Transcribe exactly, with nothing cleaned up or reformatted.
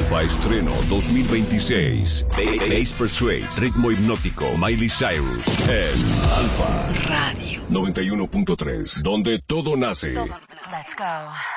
Alfa Estreno dos mil veintiséis. Bass Persuade, ritmo hipnótico, Miley Cyrus. En Alfa Radio noventa y uno punto tres, donde todo nace. Let's go.